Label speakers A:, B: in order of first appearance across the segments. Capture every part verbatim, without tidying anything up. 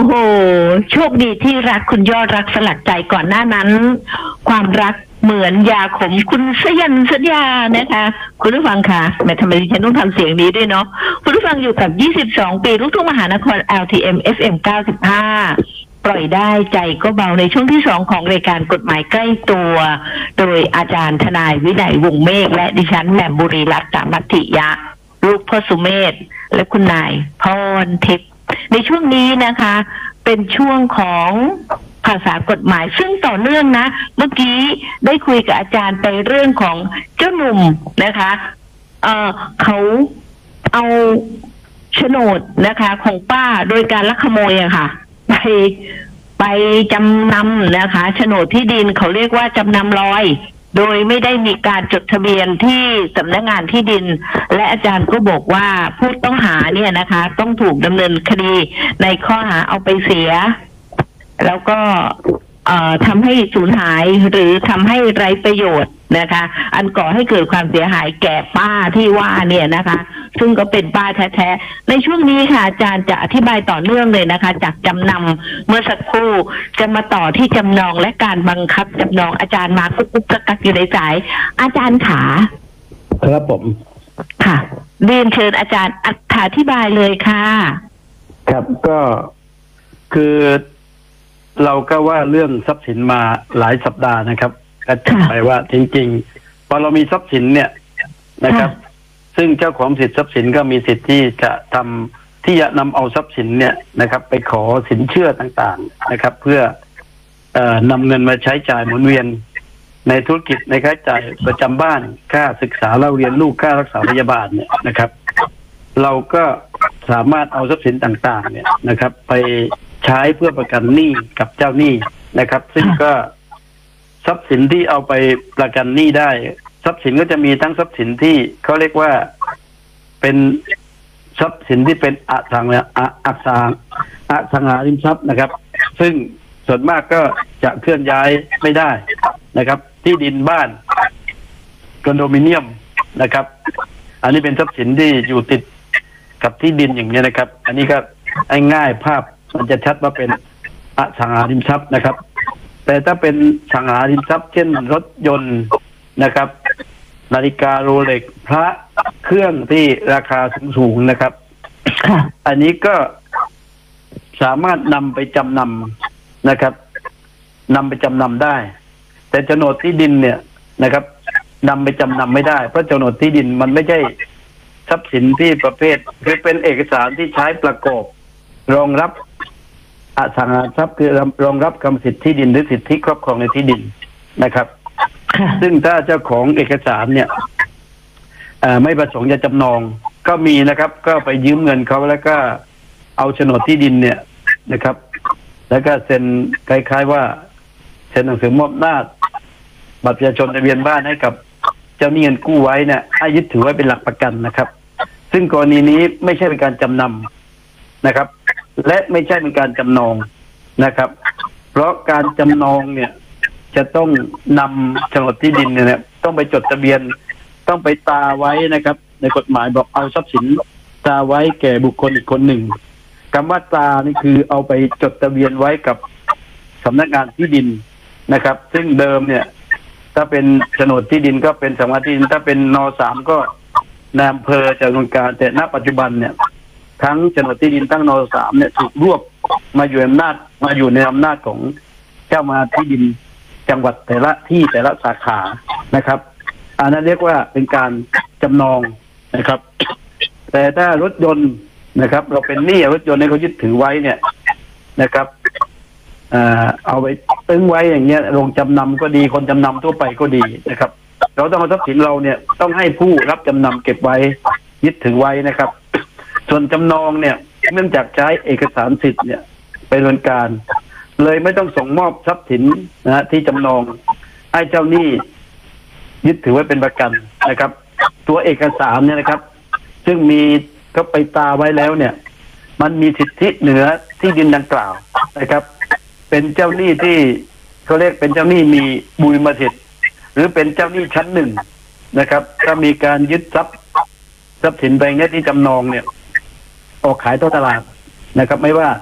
A: โหโชคดีที่รักคุณยอดรักสลักใจก่อนหน้านั้น ความรักเหมือนยาขมคุณสยันสัญญานะคะ คุณผู้ฟังค่ะแม่ทำไมดิฉันต้องทำเสียงนี้ด้วยเนาะคุณผู้ฟังอยู่กับยี่สิบสองปีลูกทุ่งมหานคร แอล ที เอ็ม เอฟ เอ็ม เก้าสิบห้า ปล่อยได้ใจก็เบาในช่วงที่สองของรายการกฎหมายใกล้ตัว โดยอาจารย์ทนายวินัยวงศ์เมฆและดิฉันแหม่มบุรีรัตน์ มัตติยะลูกพ่อสุเมธและคุณนายพรทิพย์ในช่วงนี้นะคะ เป็นช่วงของภาษากฎหมายซึ่งต่อเนื่องนะ เมื่อกี้ได้คุยกับอาจารย์ไปเรื่องของเจ้าหนุ่มนะคะเอ่อเขาเอาโฉนดนะคะของป้าโดยการลักขโมยอะค่ะไปไปจำนำนะคะโฉนดที่ดินเขาเรียกว่าจำนำลอยโดยไม่ได้มีการจดทะเบียนที่สำนักงานที่ดินและอาจารย์ก็บอกว่าผู้ต้องหาเนี่ยนะคะ ต้องถูกดำเนินคดีในข้อหาเอาไปเสียแล้วก็เอ่อทำให้สูญหายหรือทำให้ไร้ประโยชน์นะคะ อันก่อให้เกิดความเสียหายแก่ป้าที่ว่าเนี่ยนะคะ ซึ่งก็เป็นป้าแท้ๆในช่วงนี้ค่ะอาจารย์จะอธิบายต่อเนื่องเลยนะคะ จากจำนำเมื่อสักครู่จะมาต่อที่จำนองและการบังคับจำนองอาจารย์มากุ๊กกุ๊กกักอยู่ในสายอาจารย์ขา
B: ครับผม
A: ค่ะเรียนเชิญอาจารย์อธิบายเลยค่ะ
B: ครับก็คือเราก็ว่าเรื่องทรัพย์สินมาหลายสัปดาห์นะครับก็จะไปว่าจริงๆพอเรามีทรัพย์สินเนี่ยนะครับซึ่งเจ้าของสิทธิทรัพย์สินก็มีสิทธิ์ที่จะทำที่จะนำเอาทรัพย์สินเนี่ยนะครับ ไปขอสินเชื่อต่างๆนะครับ เพื่อเอ่อนำเงินมาใช้จ่ายหมุนเวียนในธุรกิจในค่าใช้จ่ายประจำบ้านค่าศึกษาเล่าเรียนลูกค่ารักษาพยาบาลเนี่ยนะครับ เราก็สามารถเอาทรัพย์สินต่างๆเนี่ยนะครับ ไปใช้เพื่อประกันหนี้กับเจ้าหนี้นะครับ ซึ่งก็ทรัพย์สินที่เอาไปประกันหนี้ได้ทรัพย์สินก็จะมีทั้งทรัพย์สินที่เขาเรียกว่าเป็นทรัพย์สินที่เป็นอสังหาอสังอสังหาริมทรัพย์นะครับ ซึ่งส่วนมากก็จะเคลื่อนย้ายไม่ได้นะครับ ที่ดินบ้านคอนโดมิเนียมนะครับ อันนี้เป็นทรัพย์สินที่อยู่ติดกับที่ดินอย่างนี้นะครับ อันนี้ก็ง่ายภาพมันจะชัดว่าเป็นอสังหาริมทรัพย์นะครับ แต่ถ้าเป็นสังหาริมทรัพย์เช่นรถยนต์นะครับนาฬิกาโรเล็กพระเครื่องที่ราคาสูงๆนะครับอันนี้ก็สามารถนำไปจำนำนะครับนำไปจำนำได้แต่โฉนดที่ดินเนี่ยนะครับนำไปจำนำไม่ได้เพราะโฉนดที่ดินมันไม่ใช่ทรัพย์สินที่ประเภทคือเป็นเอกสารที่ใช้ประกอบรองรับอสังหาริมทรัพย์คือรองรับกรรมสิทธิ์ที่ดินหรือสิทธิครอบครองในที่ดินนะครับซึ่งถ้าเจ้าของเอกสารเนี่ยไม่ประสงค์จะจำนองก็มีนะครับก็ไปยืมเงินเขาแล้วก็เอาโฉนดที่ดินเนี่ยนะครับแล้วก็เซ็นคล้ายๆว่าเซ็นหนังสือมอบอำนาจบัตรประชาชนทะเบียนบ้านให้กับเจ้าหนี้เงินกู้ไว้เนี่ยให้ยึดถือไว้เป็นหลักประกันนะครับซึ่งกรณีนี้ไม่ใช่เป็นการจำนำนะครับและไม่ใช่เป็นการจำนองนะครับเพราะการจำนองเนี่ยจะต้องนำโฉนดที่ดินเนี่ยต้องไปจดทะเบียนต้องไปตาไว้นะครับในกฎหมายบอกเอาทรัพย์สินตาไว้แก่บุคคลอีกคนหนึ่งคำว่าตานี่คือเอาไปจดทะเบียนไว้กับสำนักงานที่ดินนะครับซึ่งเดิมเนี่ยถ้าเป็นโฉนดที่ดินก็เป็นสำนักงานที่ดินถ้าเป็นน.สาม ก็นายอำเภอจะดำเนินการแต่ณปัจจุบันเนี่ยทั้งโฉนดที่ดินตั้งน.สาม เนี่ยถูกรวบมาอยู่อำนาจมาอยู่ในอำนาจของเจ้ามาที่ดินจังหวัดแต่ละที่แต่ละสาขานะครับอันนั้นเรียกว่าเป็นการจำนองนะครับแต่ถ้ารถยนต์นะครับเราเป็นหนี้รถยนต์ให้เขายึดถือไว้เนี่ยนะครับเอ่อเอาไปตึงไว้อย่างเงี้ยลงจำนำก็ดีคนจำนำทั่วไปก็ดีนะครับเราต้องเอาทรัพย์สินเราเนี่ยต้องให้ผู้รับจำนำเก็บไว้ยึดถือไว้นะครับส่วนจำนองเนี่ยเนื่องจากใช้เอกสารสิทธิ์เนี่ยไปดำเนินการเลยไม่ต้องส่งมอบทรัพย์สินนะฮะที่จำนองให้เจ้าหนี้ยึดถือไว้เป็นประกันนะครับตัวเอกสารเนี่ยนะครับซึ่งมีก็ไปตาไว้แล้วเนี่ยมันมีสิทธิเหนือที่ดินดังกล่าวนะครับเป็นเจ้าหนี้ที่เขาเรียกเป็นเจ้าหนี้มีบุญมาสิทธิ์หรือเป็นเจ้าหนี้ชั้นหนึ่งนะครับถ้ามีการยึดทรัพย์ทรัพย์สินไปเนี้ยที่จำนองเนี่ยออกขายต่อตลาดนะครับไม่ว่า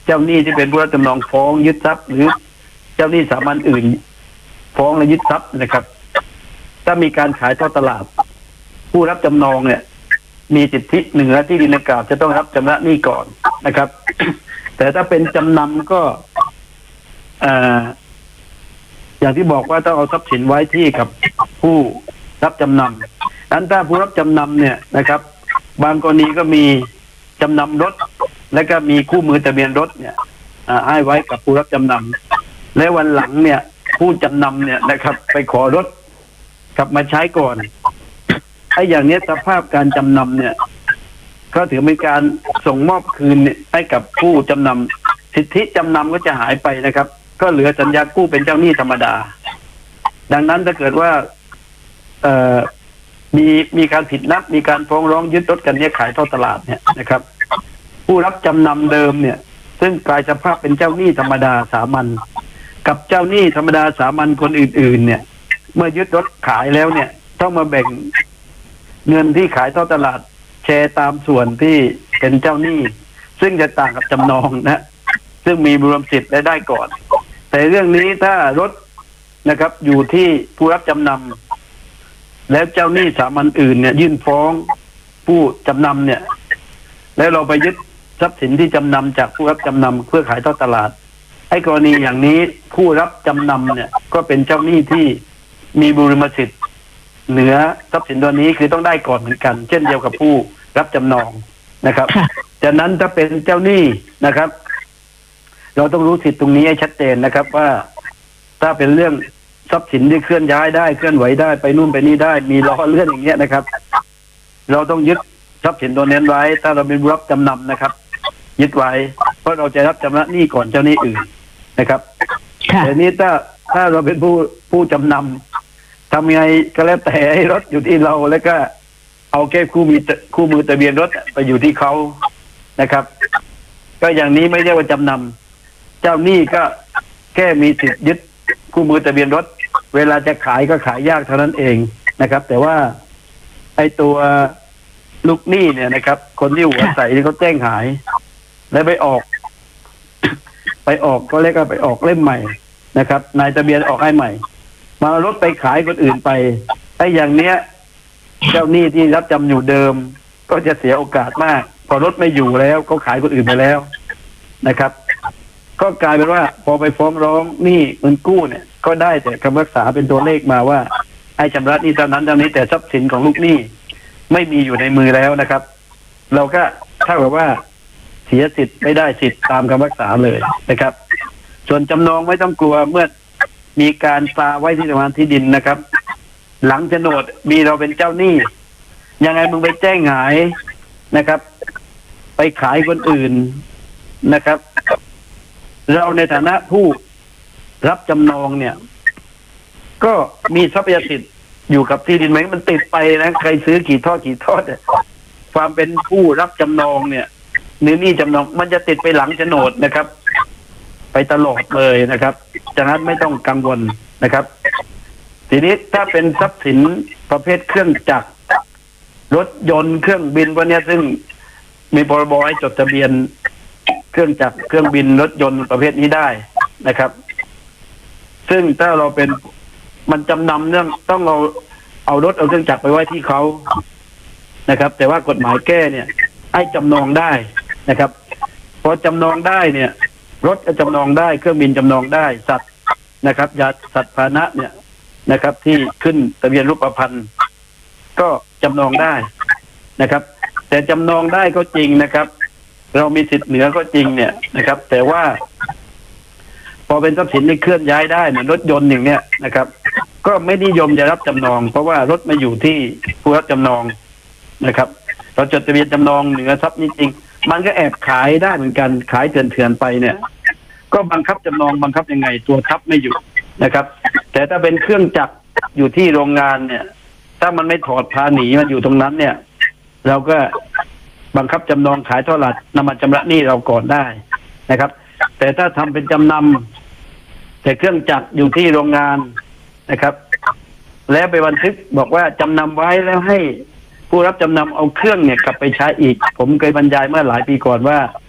B: เจ้าหนี้ที่เป็นผู้รับจำนองฟ้องยึดทรัพย์หรือเจ้าหนี้สามัญอื่นฟ้องและยึดทรัพย์นะครับถ้ามีการขายทอดตลาดผู้รับจำนองเนี่ยมีสิทธิเหนือที่ดินดังกล่าวจะต้องรับชำระหนี้ก่อนนะครับ แต่ถ้าเป็นจำนำก็อ่าอย่างที่บอกว่าต้องเอาทรัพย์สินไว้ที่กับผู้รับจำนำนั้นถ้าผู้รับจำนำเนี่ยนะครับ บางกรณีก็มีจำนำรถและก็มีคู่มือทะเบียนรถเนี่ยให้ไว้กับผู้รับจำนำและวันหลังเนี่ย ผู้จำนำเนี่ยนะครับ ไปขอรถกลับมาใช้ก่อนไอ้อย่างนี้สภาพการจำนำเนี่ยก็ถือเป็นการส่งมอบคืนให้กับผู้จำนำสิทธิจำนำก็จะหายไปนะครับ ก็เหลือสัญญากู้เป็นเจ้าหนี้ธรรมดาดังนั้นถ้าเกิดว่าเอ่อมีมีการผิดนัดมีการฟ้องร้องยึดรถกันเนี่ยขายทอดตลาดเนี่ยนะครับ ผู้รับจำนำเดิมเนี่ย ซึ่งกลายสภาพเป็นเจ้าหนี้ธรรมดาสามัญกับเจ้าหนี้ธรรมดาสามัญคนอื่นๆเนี่ยเมื่อยึดรถขายแล้วเนี่ยต้องมาแบ่งเงินที่ขายทอดตลาดแชร์ตามส่วนที่เป็นเจ้าหนี้ซึ่งจะต่างกับจำนองนะซึ่งมีรวมสิทธิ์และได้ก่อน แต่เรื่องนี้ถ้ารถนะครับอยู่ที่ผู้รับจำนำแล้วเจ้าหนี้สามัญอื่นเนี่ยยื่นฟ้องผู้จำนำเนี่ยแล้วเราไปยึดทรัพย์สินที่จำนำจากผู้รับจำนำเพื่อขายทอดตลาดไอ้กรณีอย่างนี้ผู้รับจำนำเนี่ยก็เป็นเจ้าหนี้ที่มีบุริมสิทธิ์เหนือทรัพย์สินตัวนี้คือต้องได้ก่อนเหมือนกันเช่นเดียวกับผู้รับจำนองนะครับจากนั้นถ้าเป็นเจ้าหนี้นะครับ เราต้องรู้สิทธิ์ตรงนี้ให้ชัดเจนนะครับว่าถ้าเป็นเรื่องทรัพย์สินที่เคลื่อนย้ายได้เคลื่อนไหวได้ไปนู่นไปนี่ได้มีล้อเลื่อนอย่างเงี้ยนะครับ เราต้องยึดทรัพย์สินตัวนี้ไว้ถ้าเราเป็นผู้รับจำนำนะครับ ยึดไว้เพราะเราจะรับชำระหนี้ก่อนเจ้าหนี้อื่นนะครับแต่นี้ถ้าถ้าเราเป็นผู้ผู้จำนำทำไงก็แล้วแต่ให้รถอยู่ที่เราแล้วก็เอาแค่คู่มีคู่มือทะเบียนรถไปอยู่ที่เขานะครับ ก็อย่างนี้ไม่เรียกว่าจำนำเจ้าหนี้ก็แค่มีสิทธิ์ยึดคู่มือทะเบียนรถเวลาจะขายก็ขายยากเท่านั้นเองนะครับ แต่ว่าไอ้ตัวลูกหนี้เนี่ยนะครับ คนที่หัวใสที่เขาแจ้งหายแล้วไปออก ไปออกก็เรียกว่าไปออกเล่มใหม่นะครับนายทะเบียนออกให้ใหม่มารถไปขายคนอื่นไปไอ้อย่างเนี้ย เจ้าหนี้ที่รับจำอยู่เดิมก็จะเสียโอกาสมากพอรถไม่อยู่แล้วก็ขายคนอื่นไปแล้วนะครับ ก็กลายเป็นว่าพอไปฟ้องร้องหนี้เงินกู้เนี่ยก็ได้แต่คำรักษาเป็นตัวเลขมาว่าให้ชำระหนี้เท่านั้นเท่านี้แต่ทรัพย์สินของลูกหนี้ไม่มีอยู่ในมือแล้วนะครับ เราก็เท่ากับว่าเสียสิทธิ์ไม่ได้สิทธิ์ตามคำรักษาเลยนะครับ ส่วนจำนองไม่ต้องกลัวเมื่อมีการตราไว้ที่สำนักงานที่ดินนะครับ หลังโฉนดมีเราเป็นเจ้าหนี้ยังไงมึงไปแจ้งหายนะครับ ไปขายคนอื่นนะครับ เราในฐานะผู้รับจำนองเนี่ย ก็มีทรัพยสิทธิ์อยู่กับที่ดินไหมมันติดไปนะใครซื้อกี่ทอดกี่ทอดเนี่ยความเป็นผู้รับจำนองเนี่ยหรือหนี้จำนองมันจะติดไปหลังโฉนดนะครับ ไปตลอดเลยนะครับจากนั้นไม่ต้องกังวลนะครับ ทีนี้ถ้าเป็นทรัพย์สินประเภทเครื่องจักรรถยนต์เครื่องบินพวกนี้ซึ่งมีพรบให้จดทะเบียนเครื่องจักรเครื่องบินรถยนต์ประเภทนี้ได้นะครับ ซึ่งถ้าเราเป็นมันจำนำเรื่องต้องเอาเอารถเอาเครื่องจักรไปไว้ที่เขานะครับ แต่ว่ากฎหมายแก้เนี่ยให้จำนองได้นะครับพอจำนองได้เนี่ย รถก็จำนองได้เครื่องบินจำนองได้สัตว์นะครับยาสัตว์พาหนะเนี่ยนะครับ ที่ขึ้นทะเบียนรูปพรรณก็จำนองได้นะครับ แต่จำนองได้ก็จริงนะครับ เรามีสิทธิ์เหนือก็จริงเนี่ยนะครับ แต่ว่า พอเป็นทรัพย์สินที่เคลื่อนย้ายได้เหมือนรถยนต์อย่างเนี้ยนะครับ ก็ไม่นิยมจะรับจำนอง เพราะว่ารถมาอยู่ที่ผู้รับจำนองนะครับ เราจดทะเบียนจำนองเหนือทรัพย์นี้จริงมันก็แอบขายได้เหมือนกันขายเถื่อนๆไปเนี่ย ก็บังคับจำนองบังคับยังไงตัวทับไม่อยู่นะครับ แต่ถ้าเป็นเครื่องจักรอยู่ที่โรงงานเนี่ย ถ้ามันไม่ถอดพาหนีมันอยู่ตรงนั้นเนี่ย เราก็บังคับจำนองขายเท่าไหร่นำมาชำระหนี้เราก่อนได้นะครับ แต่ถ้าทำเป็นจำนำแต่เครื่องจักรอยู่ที่โรงงานนะครับ แล้วไปบันทึกบอกว่าจำนำไว้แล้วให้ผู้รับจำนำเอาเครื่องเนี่ยกลับไปใช้อีกผมเคยบรรยายเมื่อหลายปีก่อนว่า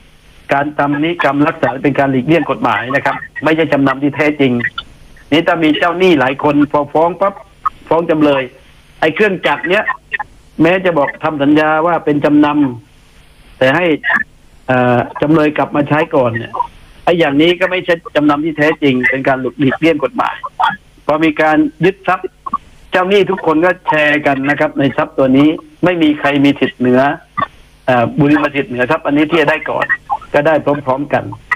B: การทำนิกรรมรักษาเป็นการหลีกเลี่ยงกฎหมายนะครับ ไม่ใช่จำนำที่แท้จริง นี่ถ้ามีเจ้าหนี้หลายคนพอฟ้องปั๊บฟ้องจำเลย ไอ้เครื่องจักรเนี้ยแม้จะบอกทำสัญญาว่าเป็นจำนำแต่ให้เอ่อจำเลยกลับมาใช้ก่อนเนี่ยไอ้อย่างนี้ก็ไม่ใช่จำนำที่แท้จริง เป็นการหลุดหลีกเลี่ยงกฎหมายพอมีการยึดทรัพย์เจ้าหนี้ทุกคนก็แชร์กันนะครับ ในทรัพย์ตัวนี้ไม่มีใครมีสิทธิ์เหนือเอ่อบุริมสิทธิ์เหนือทรัพย์อันนี้ที่จะได้ก่อนก็ได้พร้อมๆกัน